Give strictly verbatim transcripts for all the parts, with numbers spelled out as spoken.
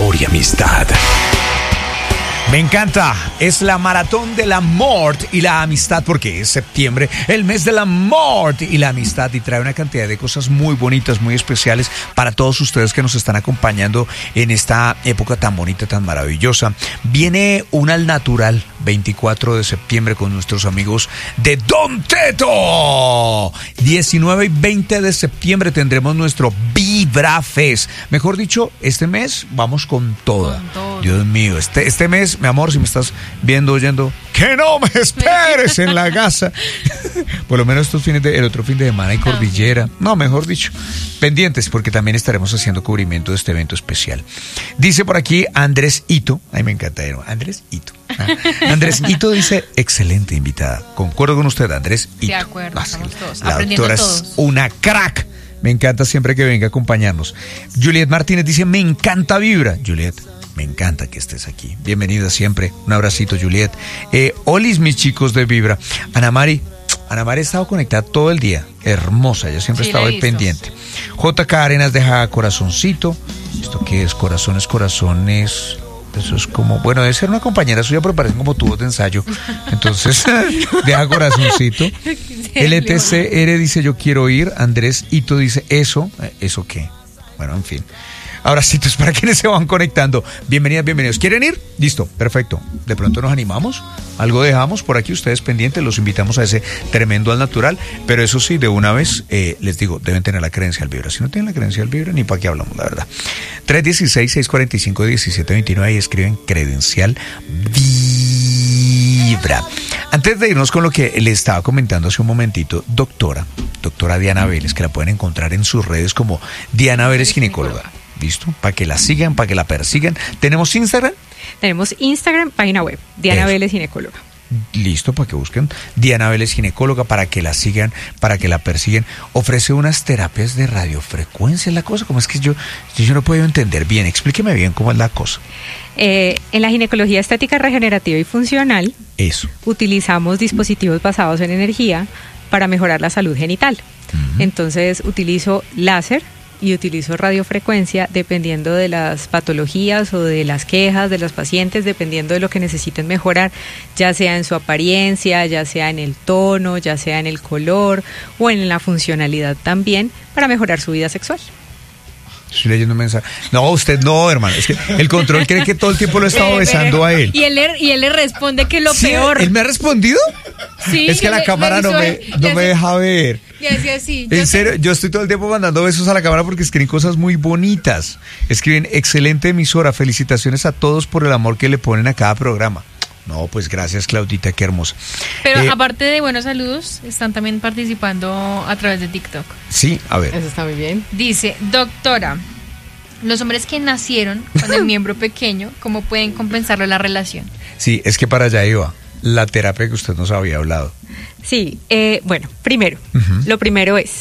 amor y amistad. Me encanta, es la maratón del amor y la amistad, porque es septiembre, el mes del amor y la amistad, y trae una cantidad de cosas muy bonitas, muy especiales para todos ustedes que nos están acompañando en esta época tan bonita, tan maravillosa. Viene un Al Natural, veinticuatro de septiembre, con nuestros amigos de Don Teto. diecinueve y veinte de septiembre tendremos nuestro Vibra Fest. Mejor dicho, este mes vamos con toda. Con todo. Dios mío, este, este mes, mi amor, si me estás viendo, oyendo, que no me esperes en la casa. Por lo menos estos fines de, el otro fin de semana hay cordillera. No, mejor dicho, pendientes, porque también estaremos haciendo cubrimiento de este evento especial. Dice por aquí Andrés Ito, ay, me encanta, ¿no? Andrés Ito. Ah, Andrés Ito dice, excelente invitada. Concuerdo con usted, Andrés Ito. De acuerdo, estamos todos la aprendiendo doctora todos. Es una crack. Me encanta siempre que venga a acompañarnos. Juliet Martínez dice, me encanta Vibra. Juliet, me encanta que estés aquí. Bienvenida siempre. Un abracito, Juliet. Eh, olis, mis chicos de Vibra. Ana Mari, Ana Mari ha estado conectada todo el día. Hermosa, ella siempre Sí, estaba la he ahí visto. pendiente. J K Arenas deja corazoncito. ¿Esto qué es? Corazones, corazones. Eso es como, bueno, debe ser una compañera suya, pero parecen como tubos de ensayo. Entonces, deja corazoncito. L T C R dice, yo quiero ir. Andrés Ito dice, ¿eso? ¿Eso qué? Bueno, en fin. Abracitos para quienes se van conectando. Bienvenidas, bienvenidos. ¿Quieren ir? Listo, perfecto. De pronto nos animamos, algo dejamos por aquí, ustedes pendientes, los invitamos a ese tremendo Al Natural, pero eso sí, de una vez, eh, les digo, deben tener la credencial Vibra. Si no tienen la credencial Vibra, ni para qué hablamos, la verdad. tres uno seis, seis cuatro cinco, uno siete dos nueve, y escriben credencial Vibra. Antes de irnos con lo que le estaba comentando hace un momentito, doctora, doctora Diana Vélez, que la pueden encontrar en sus redes como Diana Vélez Ginecóloga. ¿Listo? Para que la sigan, para que la persigan. ¿Tenemos Instagram? Tenemos Instagram, página web, Diana Eso. Vélez Ginecóloga. Listo, para que busquen Diana Vélez Ginecóloga, para que la sigan, para que la persiguen. Ofrece unas terapias de radiofrecuencia, la cosa. ¿Cómo es que yo, yo no puedo entender bien? Explíqueme bien cómo es la cosa. Eh, en la ginecología estética regenerativa y funcional, Eso. utilizamos dispositivos basados en energía para mejorar la salud genital. Uh-huh. Entonces, utilizo láser y utilizo radiofrecuencia dependiendo de las patologías o de las quejas de los pacientes, dependiendo de lo que necesiten mejorar, ya sea en su apariencia, ya sea en el tono, ya sea en el color o en la funcionalidad también, para mejorar su vida sexual. Estoy leyendo un mensaje. No, usted no, hermano. Es que el control cree que todo el tiempo lo he estado besando a él. Y él le, y él le responde que lo ¿Sí? peor. ¿Él me ha respondido? Sí, es que yo la le- cámara le no me, hizo- no le me hace- deja ver. Y decía así. yo En te- serio, yo estoy todo el tiempo mandando besos a la cámara porque escriben cosas muy bonitas. Escriben, excelente emisora, felicitaciones a todos por el amor que le ponen a cada programa. No, pues gracias, Claudita, qué hermosa. Pero Eh, aparte de buenos saludos, están también participando a través de TikTok. Sí, a ver. Eso está muy bien. Dice, doctora, los hombres que nacieron con el miembro pequeño, ¿cómo pueden compensarlo la relación? Sí, es que para allá iba. La terapia que usted nos había hablado. Sí, eh, bueno, primero, Ujú. lo primero es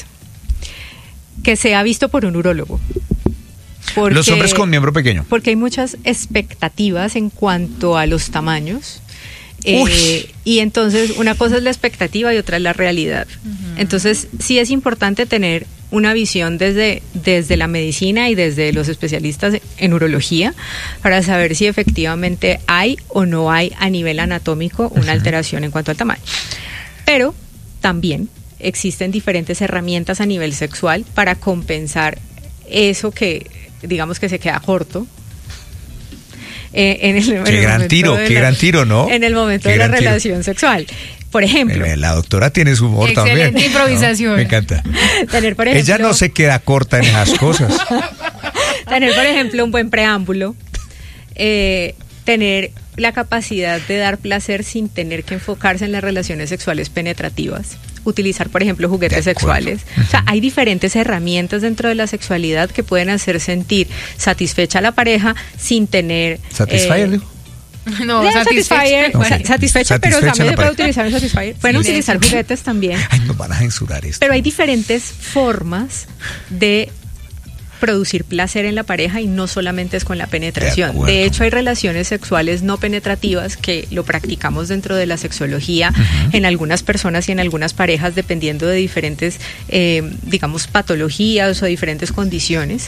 que sea visto por un urólogo. Porque- Los hombres con miembro pequeño. Porque hay muchas expectativas en cuanto a los tamaños. Eh, Uy. y entonces una cosa es la expectativa y otra es la realidad. Entonces sí es importante tener una visión desde, desde la medicina y desde los especialistas en urología para saber si efectivamente hay o no hay a nivel anatómico una alteración en cuanto al tamaño. Pero también existen diferentes herramientas a nivel sexual para compensar eso que digamos que se queda corto. Eh, en el, en Qué el gran momento tiro, de qué la- gran tiro, ¿no? En el momento Qué de la gran tiro. relación sexual. Por ejemplo, Eh, La doctora tiene su humor Excelente también. improvisación. ¿No? Me encanta. tener por ejemplo, Ella no se queda corta en esas cosas. tener por ejemplo un buen preámbulo, eh, tener la capacidad de dar placer sin tener que enfocarse en las relaciones sexuales penetrativas, utilizar por ejemplo juguetes De acuerdo. sexuales. O sea, hay diferentes herramientas dentro de la sexualidad que pueden hacer sentir satisfecha a la pareja sin tener Satisfyer, eh, digo. No, Ya, satisfecha. satisfier, No, sa- sí. satisfecha, pero Satisfecha también la se puede pareja. utilizar un satisfier. Pueden Sí. utilizar juguetes también. Ay, nos van a censurar esto. Pero hay diferentes formas de producir placer en la pareja y no solamente es con la De penetración. acuerdo. De hecho, hay relaciones sexuales no penetrativas que lo practicamos dentro de la sexología en algunas personas y en algunas parejas dependiendo de diferentes, eh, digamos, patologías o diferentes condiciones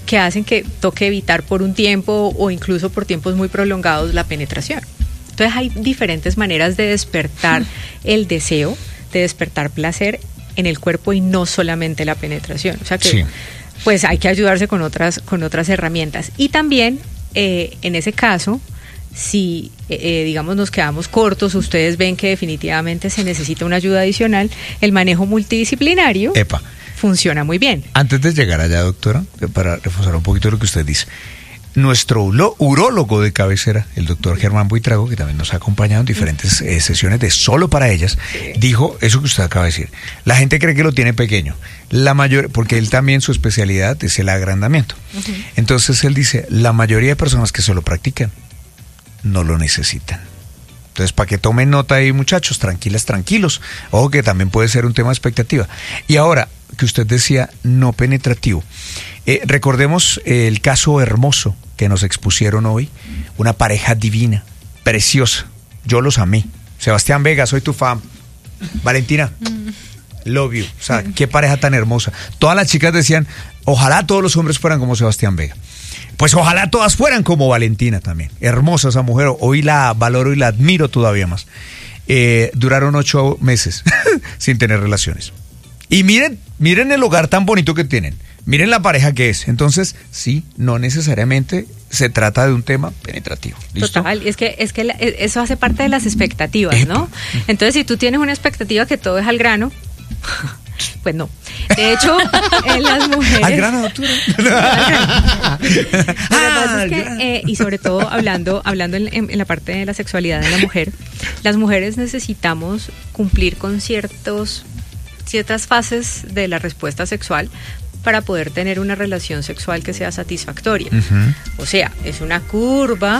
que hacen que toque evitar por un tiempo o incluso por tiempos muy prolongados la penetración. Entonces hay diferentes maneras de despertar el deseo, de despertar placer en el cuerpo y no solamente la penetración. O sea que sí. Pues hay que ayudarse con otras, con otras herramientas. Y también eh, en ese caso, si eh, digamos nos quedamos cortos, ustedes ven que definitivamente se necesita una ayuda adicional, el manejo multidisciplinario Epa. funciona muy bien. Antes de llegar allá, doctora, para reforzar un poquito lo que usted dice, nuestro urólogo de cabecera, el doctor Germán Buitrago, que también nos ha acompañado en diferentes eh, sesiones de solo para ellas, sí. dijo eso que usted acaba de decir. La gente cree que lo tiene pequeño, la mayor, porque él también su especialidad es el agrandamiento. Uh-huh. Entonces él dice, la mayoría de personas que se lo practican no lo necesitan. Entonces, para que tomen nota ahí, muchachos, tranquilas, tranquilos. Ojo que también puede ser un tema de expectativa. Y ahora, que usted decía no penetrativo. Eh, recordemos eh, el caso hermoso que nos expusieron hoy. Una pareja divina, preciosa. Yo los amé. Sebastián Vega, soy tu fan. Valentina, love you. O sea, qué pareja tan hermosa. Todas las chicas decían, ojalá todos los hombres fueran como Sebastián Vega. Pues ojalá todas fueran como Valentina también. Hermosa esa mujer. Hoy la valoro y la admiro todavía más. Eh, duraron ocho meses sin tener relaciones. Y miren, miren el hogar tan bonito que tienen. Miren la pareja que es. Entonces, sí, no necesariamente se trata de un tema penetrativo. ¿Listo? Total, es que, es que la, eso hace parte de las expectativas, Epa. ¿no? Entonces, si tú tienes una expectativa que todo es al grano, pues no. De hecho, en las mujeres... Al grano, doctora. Lo que pasa es que, eh, y sobre todo hablando, hablando en, en la parte de la sexualidad de la mujer, las mujeres necesitamos cumplir con ciertos, ciertas fases de la respuesta sexual para poder tener una relación sexual que sea satisfactoria. Uh-huh. O sea, es una curva,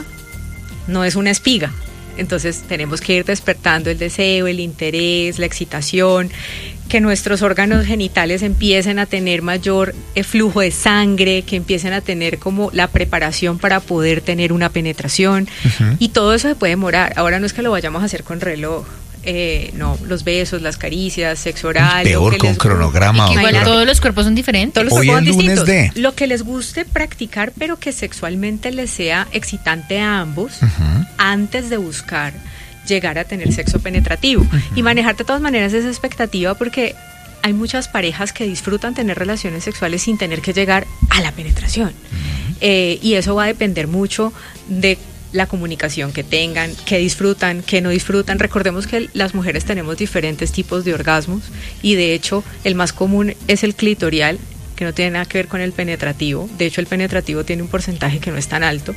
no es una espiga. Entonces tenemos que ir despertando el deseo, el interés, la excitación, que nuestros órganos genitales empiecen a tener mayor eh, flujo de sangre, que empiecen a tener como la preparación para poder tener una penetración. Uh-huh. Y todo eso se puede demorar. Ahora no es que lo vayamos a hacer con reloj. Eh, no, los besos, las caricias, sexo oral. Peor con les... cronograma. Y que igual todos los cuerpos son diferentes. Todos los Hoy cuerpos el son lunes distintos. de... Lo que les guste practicar, pero que sexualmente les sea excitante a ambos, uh-huh. antes de buscar llegar a tener sexo penetrativo. Uh-huh. Y manejar de todas maneras esa expectativa, porque hay muchas parejas que disfrutan tener relaciones sexuales sin tener que llegar a la penetración. Uh-huh. Eh, y eso va a depender mucho de la comunicación que tengan, que disfrutan, que no disfrutan. Recordemos que las mujeres tenemos diferentes tipos de orgasmos y de hecho el más común es el clitorial, que no tiene nada que ver con el penetrativo. De hecho el penetrativo tiene un porcentaje que no es tan alto.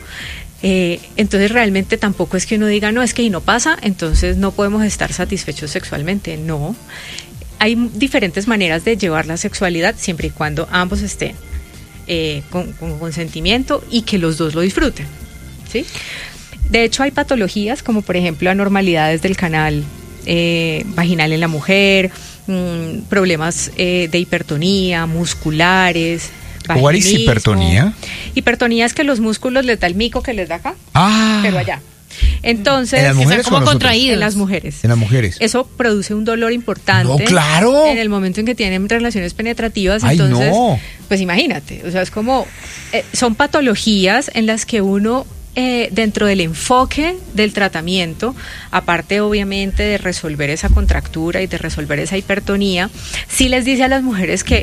Eh, entonces realmente tampoco es que uno diga, no, es que y no pasa, entonces no podemos estar satisfechos sexualmente. No, hay diferentes maneras de llevar la sexualidad siempre y cuando ambos estén eh, con, con consentimiento y que los dos lo disfruten, ¿sí? De hecho hay patologías como por ejemplo anormalidades del canal eh, vaginal en la mujer, mmm, problemas eh, de hipertonía, musculares. ¿Cuál es hipertonía? Hipertonía es que los músculos les da el mico que les da acá, ah. pero allá. Entonces, ¿en las mujeres como contraídos? En las mujeres. En las mujeres. Eso produce un dolor importante. No, claro. En el momento en que tienen relaciones penetrativas. Ay, entonces, no. Pues imagínate, o sea, es como eh, son patologías en las que uno eh, dentro del enfoque del tratamiento, aparte obviamente de resolver esa contractura y de resolver esa hipertonía, sí les dice a las mujeres que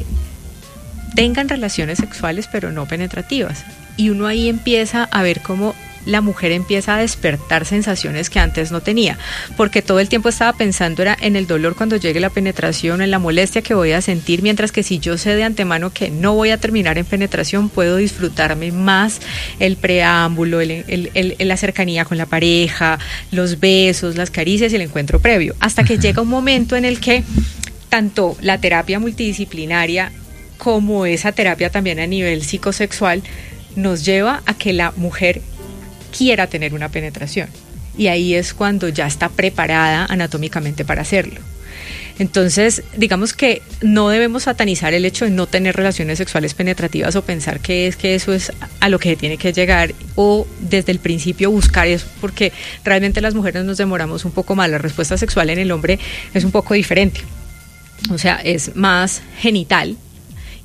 tengan relaciones sexuales pero no penetrativas. Y uno ahí empieza a ver cómo la mujer empieza a despertar sensaciones que antes no tenía, porque todo el tiempo estaba pensando era en el dolor cuando llegue la penetración, en la molestia que voy a sentir, mientras que si yo sé de antemano que no voy a terminar en penetración, puedo disfrutarme más el preámbulo, el, el, el, la cercanía con la pareja, los besos, las caricias y el encuentro previo, hasta que llega un momento en el que tanto la terapia multidisciplinaria como esa terapia también a nivel psicosexual nos lleva a que la mujer quiera tener una penetración, y ahí es cuando ya está preparada anatómicamente para hacerlo. Entonces, digamos que no debemos satanizar el hecho de no tener relaciones sexuales penetrativas o pensar que es que eso es a lo que se tiene que llegar, o desde el principio buscar eso, porque realmente las mujeres nos demoramos un poco más. La respuesta sexual en el hombre es un poco diferente, o sea, es más genital,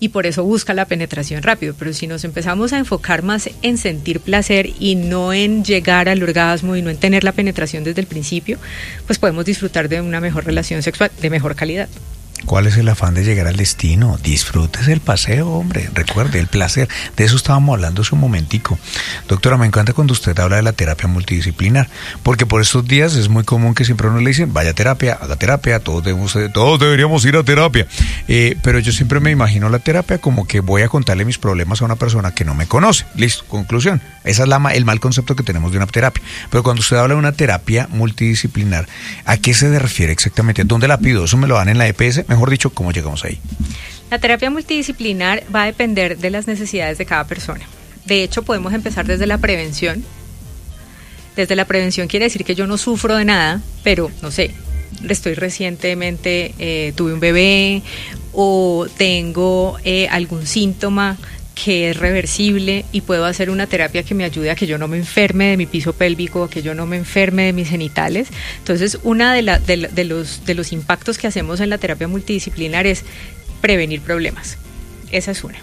y por eso busca la penetración rápido. Pero si nos empezamos a enfocar más en sentir placer y no en llegar al orgasmo y no en tener la penetración desde el principio, pues podemos disfrutar de una mejor relación sexual de mejor calidad. ¿Cuál es el afán de llegar al destino? Disfrútese el paseo, hombre. Recuerde, el placer. De eso estábamos hablando hace un momentico. Doctora, me encanta cuando usted habla de la terapia multidisciplinar, porque por estos días es muy común que siempre a uno le dicen, vaya a terapia, haga terapia, todos, debemos, todos deberíamos ir a terapia. Eh, pero yo siempre me imagino la terapia como que voy a contarle mis problemas a una persona que no me conoce. Listo, conclusión. Esa es la, el mal concepto que tenemos de una terapia. Pero cuando usted habla de una terapia multidisciplinar, ¿a qué se refiere exactamente? ¿Dónde la pido? ¿Eso me lo dan en la E P S? Mejor dicho, ¿cómo llegamos ahí? La terapia multidisciplinar va a depender de las necesidades de cada persona. De hecho, podemos empezar desde la prevención. Desde la prevención quiere decir que yo no sufro de nada, pero, no sé, estoy recientemente, eh, tuve un bebé o tengo eh, algún síntoma que es reversible y puedo hacer una terapia que me ayude a que yo no me enferme de mi piso pélvico, a que yo no me enferme de mis genitales. Entonces, uno de, la, de, de, los, de los impactos que hacemos en la terapia multidisciplinar es prevenir problemas. Esa es una.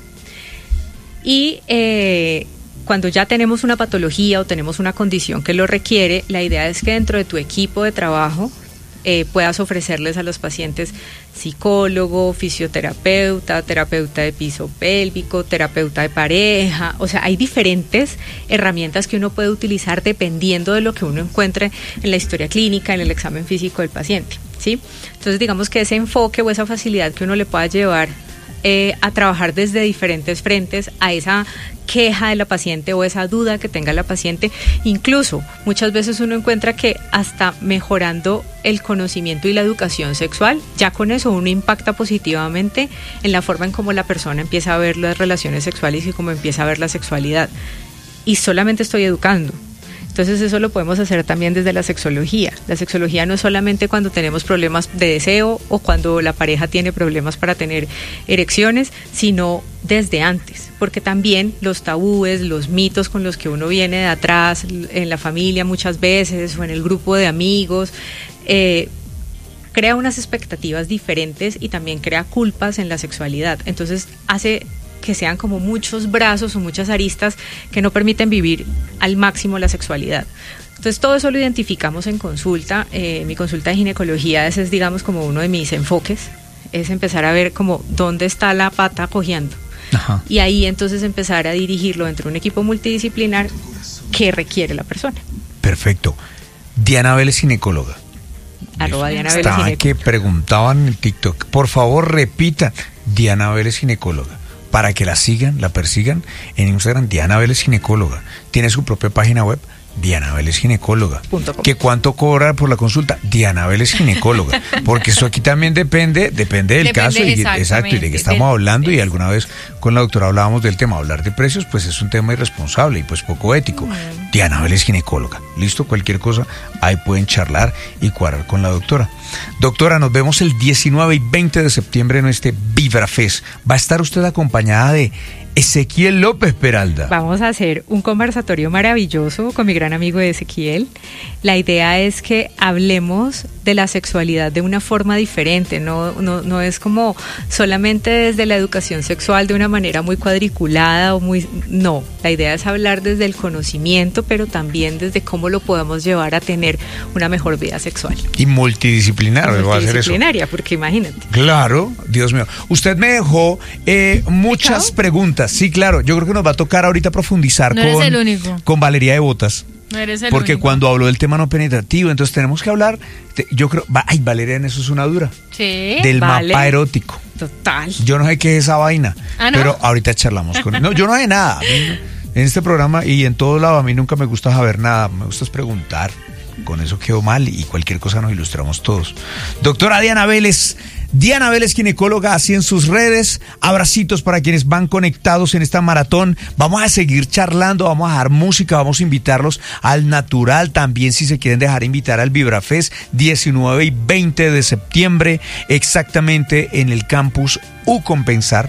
Y eh, cuando ya tenemos una patología o tenemos una condición que lo requiere, la idea es que dentro de tu equipo de trabajo Eh, puedas ofrecerles a los pacientes psicólogo, fisioterapeuta, terapeuta de piso pélvico, terapeuta de pareja. O sea, hay diferentes herramientas que uno puede utilizar dependiendo de lo que uno encuentre en la historia clínica, en el examen físico del paciente, ¿sí? Entonces, digamos que ese enfoque o esa facilidad que uno le pueda llevar eh, a trabajar desde diferentes frentes a esa queja de la paciente o esa duda que tenga la paciente. Incluso muchas veces uno encuentra que hasta mejorando el conocimiento y la educación sexual, ya con eso uno impacta positivamente en la forma en cómo la persona empieza a ver las relaciones sexuales y cómo empieza a ver la sexualidad. Y solamente estoy educando. Entonces eso lo podemos hacer también desde la sexología. La sexología no es solamente cuando tenemos problemas de deseo o cuando la pareja tiene problemas para tener erecciones, sino desde antes, porque también los tabúes, los mitos con los que uno viene de atrás, en la familia muchas veces o en el grupo de amigos, eh, crea unas expectativas diferentes y también crea culpas en la sexualidad. Entonces hace que sean como muchos brazos o muchas aristas que no permiten vivir al máximo la sexualidad. Entonces todo eso lo identificamos en consulta. Eh, mi consulta de ginecología, ese es digamos como uno de mis enfoques, es empezar a ver como dónde está la pata cojeando. Ajá. Y ahí entonces empezar a dirigirlo dentro de un equipo multidisciplinar que requiere la persona. Perfecto. Diana Vélez, ginecóloga. Arroba Diana Vélez, Estaba que preguntaban en TikTok, por favor repita, Diana Vélez, ginecóloga, para que la sigan, la persigan en Instagram, Diana Vélez, ginecóloga. Tiene su propia página web, Diana Vélez, ginecóloga. ¿Que cuánto cobra por la consulta? Diana Vélez, ginecóloga. Porque eso aquí también depende, depende del depende caso y, exacto, y de qué estamos de, hablando. De, y alguna vez con la doctora hablábamos del tema. Hablar de precios, pues es un tema irresponsable y pues poco ético. Mm. Diana Vélez, ginecóloga. Listo, cualquier cosa, ahí pueden charlar y cuadrar con la doctora. Doctora, nos vemos el diecinueve y veinte de septiembre en este VibraFest. Va a estar usted acompañada de Ezequiel López Peralta. Vamos a hacer un conversatorio maravilloso con mi gran amigo Ezequiel. La idea es que hablemos de la sexualidad de una forma diferente, no, no, no es como solamente desde la educación sexual de una manera muy cuadriculada o muy... No, la idea es hablar desde el conocimiento, pero también desde cómo lo podemos llevar a tener una mejor vida sexual. Y multidisciplinar, ¿va a hacer eso? Multidisciplinaria, porque imagínate. Claro, Dios mío. Usted me dejó eh, muchas ¿Chao? preguntas. Sí, claro, yo creo que nos va a tocar ahorita profundizar no con, eres el único. con Valeria de Botas. No eres el porque único. Cuando habló del tema no penetrativo, entonces tenemos que hablar, de, yo creo, ay, Valeria en eso es una dura. Sí. Del vale. mapa erótico. Total. Yo no sé qué es esa vaina, ¿Ah, no? pero ahorita charlamos con él. No, yo no sé nada. En este programa y en todo lado a mí nunca me gusta saber nada, me gusta es preguntar. Con eso quedó mal y cualquier cosa nos ilustramos todos. Doctora Diana Vélez, Diana Vélez, ginecóloga, así en sus redes. Abracitos para quienes van conectados en esta maratón. Vamos a seguir charlando, vamos a dar música, vamos a invitarlos al Natural. También si se quieren dejar invitar al VibraFest, diecinueve y veinte de septiembre, exactamente en el campus U Compensar.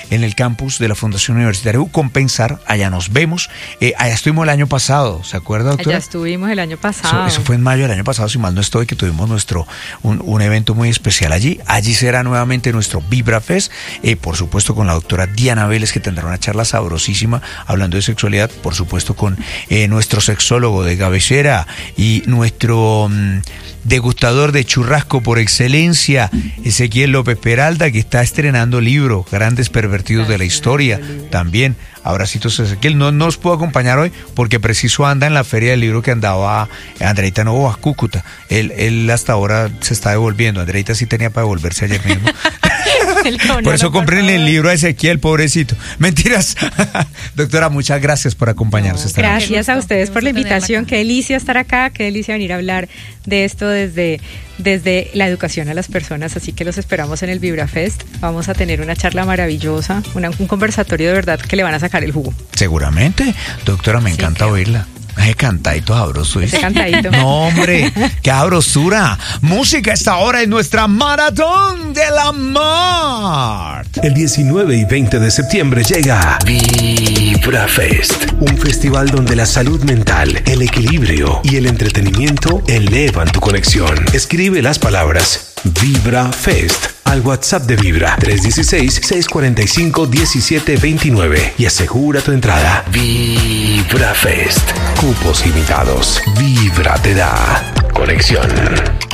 en el campus de la Fundación Universitaria U, Compensar. Allá nos vemos. Eh, allá estuvimos el año pasado, ¿se acuerda, doctora? Allá estuvimos el año pasado. Eso, eso fue en mayo del año pasado, si mal no estoy, que tuvimos nuestro un, un evento muy especial allí. Allí será nuevamente nuestro Vibra Fest, eh, por supuesto con la doctora Diana Vélez, que tendrá una charla sabrosísima hablando de sexualidad, por supuesto con eh, nuestro sexólogo de cabecera y nuestro mmm, degustador de churrasco por excelencia, Ezequiel López Peralta, que está estrenando libro, Grandes Pervertidos de la Historia, también. Abracitos, Ezequiel. No, no os puedo acompañar hoy porque preciso anda en la feria del libro que andaba Andreita Novoa, Cúcuta. Él, él hasta ahora se está devolviendo. Andreita sí tenía para devolverse ayer mismo. Por eso comprenle el libro a Ezequiel, pobrecito. Mentiras. Doctora, muchas gracias por acompañarnos. No, esta gracias noche. a ustedes por la invitación. Qué delicia estar acá, qué delicia venir a hablar de esto desde, desde la educación a las personas. Así que los esperamos en el VibraFest. Vamos a tener una charla maravillosa, una, un conversatorio de verdad que le van a sacar el jugo. Seguramente. Doctora, me sí, encanta claro. oírla. Ese cantadito sabroso. Ese cantadito. No, hombre, qué sabrosura. Música a esta hora en nuestra Maratón de la Mart. El diecinueve y veinte de septiembre llega VibraFest, un festival donde la salud mental, el equilibrio y el entretenimiento elevan tu conexión. Escribe las palabras VibraFest al WhatsApp de Vibra tres uno seis, seis cuatro cinco, uno siete dos nueve y asegura tu entrada. VibraFest. Cupos limitados. Vibra te da conexión.